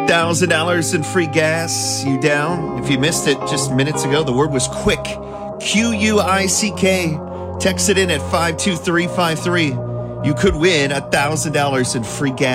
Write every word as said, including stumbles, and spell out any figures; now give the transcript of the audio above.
thousand dollars in free gas. You down? If you missed it just minutes ago, the word was quick. Q U I C K. Text it in at five two three five three. You could win one thousand dollars in free gas.